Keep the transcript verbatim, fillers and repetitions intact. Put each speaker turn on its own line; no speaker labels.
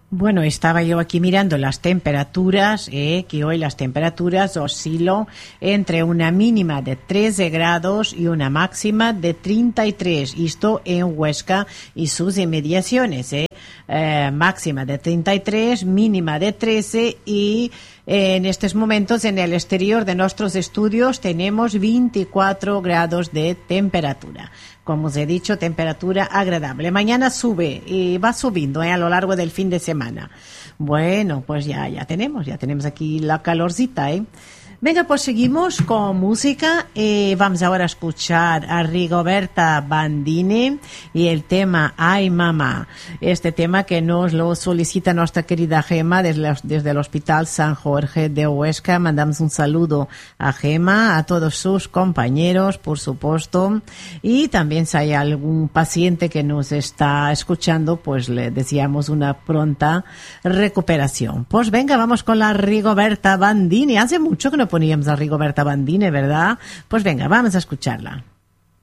Bueno, estaba yo aquí mirando las temperaturas, eh, que hoy las temperaturas oscilan entre una mínima de trece grados y una máxima de treinta y tres. Esto en Huesca y sus inmediaciones, eh. Eh, máxima de treinta y tres, mínima de trece y eh, en estos momentos en el exterior de nuestros estudios tenemos veinticuatro grados de temperatura. Como os he dicho, temperatura agradable. Mañana sube y va subiendo eh, a lo largo del fin de semana. Bueno, pues ya, ya tenemos, ya tenemos aquí la calorcita, ¿eh? Venga, pues seguimos con música. Eh, vamos ahora a escuchar a Rigoberta Bandini y el tema Ay Mamá. Este tema que nos lo solicita nuestra querida Gema desde, desde el Hospital San Jorge de Huesca. Mandamos un saludo a Gema, a todos sus compañeros, por supuesto. Y también si hay algún paciente que nos está escuchando, pues le deseamos una pronta recuperación. Pues venga, vamos con la Rigoberta Bandini. Hace mucho que no poníamos a Rigoberta Bandini, ¿verdad? Pues venga, vamos a escucharla.